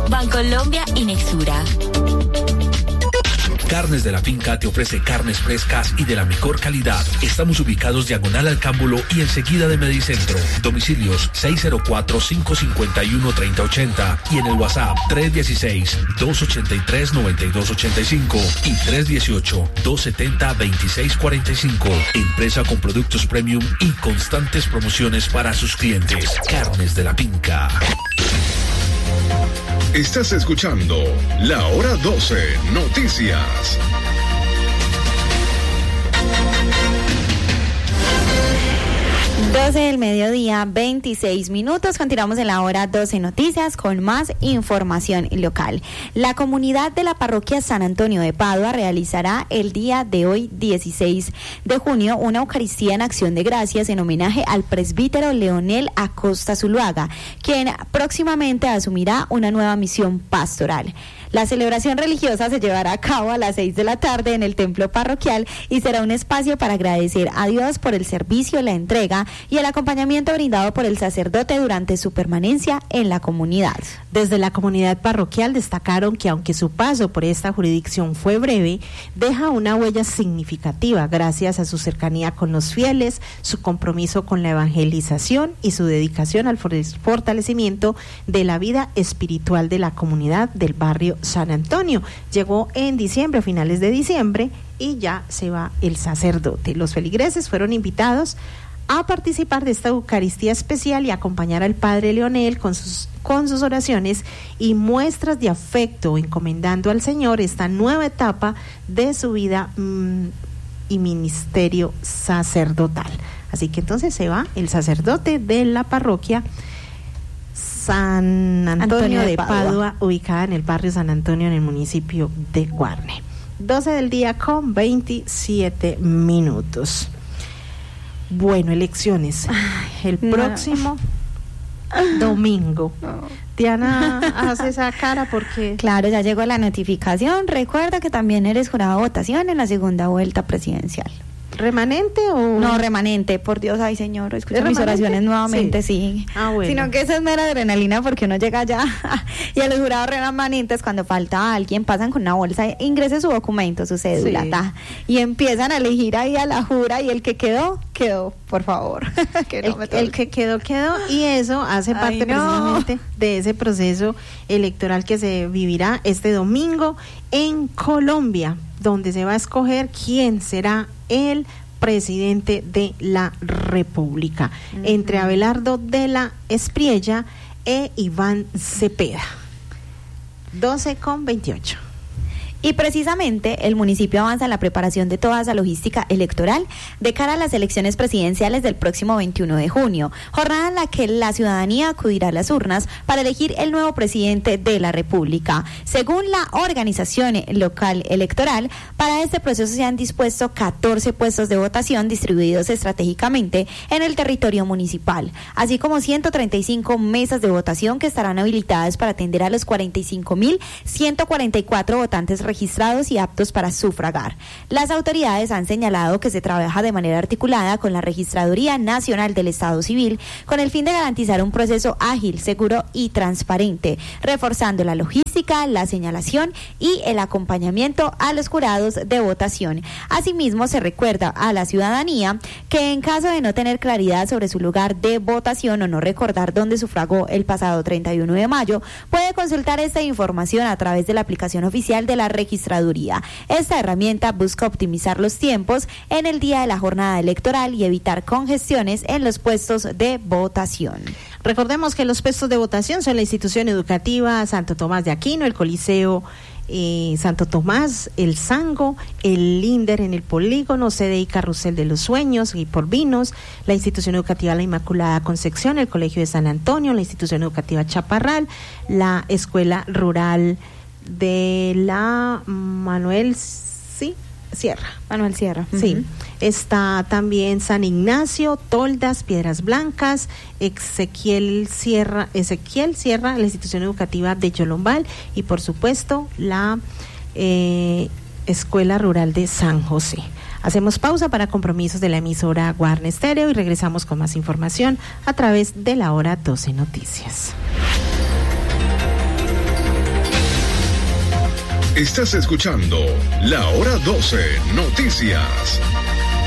Bancolombia y Nexura. Carnes de la Finca te ofrece carnes frescas y de la mejor calidad. Estamos ubicados diagonal al Cámbulo y enseguida de Medicentro. Domicilios 604-551-3080 y en el WhatsApp 316-283-9285 y 318-270-2645. Empresa con productos premium y constantes promociones para sus clientes. Carnes de la Finca. Estás escuchando La Hora 12 Noticias. Del mediodía, 26 minutos. Continuamos en la hora 12 Noticias con más información local. La comunidad de la parroquia San Antonio de Padua realizará el día de hoy, 16 de junio, una Eucaristía en acción de gracias en homenaje al presbítero Leonel Acosta Zuluaga, quien próximamente asumirá una nueva misión pastoral. La celebración religiosa se llevará a cabo a las 6 de la tarde en el templo parroquial y será un espacio para agradecer a Dios por el servicio, la entrega y el acompañamiento brindado por el sacerdote durante su permanencia en la comunidad. Desde la comunidad parroquial destacaron que aunque su paso por esta jurisdicción fue breve, deja una huella significativa gracias a su cercanía con los fieles, su compromiso con la evangelización y su dedicación al fortalecimiento de la vida espiritual de la comunidad del barrio San Antonio. Llegó en diciembre, a finales de diciembre, y ya se va el sacerdote. Los feligreses fueron invitados a participar de esta Eucaristía especial y acompañar al Padre Leonel con sus oraciones y muestras de afecto, encomendando al Señor esta nueva etapa de su vida y ministerio sacerdotal. Así que entonces se va el sacerdote de la parroquia San Antonio de Padua, ubicada en el barrio San Antonio, en el municipio de Guarne. 12 del día con 27 minutos. Bueno, elecciones. El próximo domingo. Diana hace esa cara porque... Claro, ya llegó la notificación. Recuerda que también eres jurado de votación en la segunda vuelta presidencial. ¿Remanente o...? No, remanente, por Dios, ay señor, escucha mis oraciones nuevamente, sí. Bueno. Sino que esa es mera adrenalina porque uno llega allá y a los jurados remanentes, cuando falta alguien, pasan con una bolsa, ingrese su documento, su cédula, y empiezan a elegir ahí a la jura, y el que quedó, por favor. Que no el que quedó, y eso hace parte precisamente de ese proceso electoral que se vivirá este domingo en Colombia, donde se va a escoger quién será el presidente de la República, entre Abelardo de la Espriella e Iván Cepeda. 12:28. Y precisamente el municipio avanza en la preparación de toda esa logística electoral de cara a las elecciones presidenciales del próximo 21 de junio, jornada en la que la ciudadanía acudirá a las urnas para elegir el nuevo presidente de la República. Según la organización local electoral, para este proceso se han dispuesto 14 puestos de votación distribuidos estratégicamente en el territorio municipal, así como 135 mesas de votación que estarán habilitadas para atender a los 45.144 votantes registrados y aptos para sufragar. Las autoridades han señalado que se trabaja de manera articulada con la Registraduría Nacional del Estado Civil con el fin de garantizar un proceso ágil, seguro y transparente, reforzando la logística, la señalación y el acompañamiento a los jurados de votación. Asimismo, se recuerda a la ciudadanía que en caso de no tener claridad sobre su lugar de votación o no recordar dónde sufragó el pasado 31 de mayo, puede consultar esta información a través de la aplicación oficial de la Registraduría. Esta herramienta busca optimizar los tiempos en el día de la jornada electoral y evitar congestiones en los puestos de votación. Recordemos que los puestos de votación son la institución educativa Santo Tomás de Aquino, el Coliseo Santo Tomás, el Sango, el Linder en el Polígono, sede y Carrusel de los Sueños y Porvinos, la institución educativa La Inmaculada Concepción, el Colegio de San Antonio, la institución educativa Chaparral, la Escuela Rural de la Manuel Sierra. Sí. Está también San Ignacio, Toldas, Piedras Blancas, Ezequiel Sierra, la institución educativa de Yolombal y por supuesto la Escuela Rural de San José. Hacemos pausa para compromisos de la emisora Guarne Estéreo y regresamos con más información a través de la Hora 12 Noticias. Estás escuchando La Hora 12 Noticias.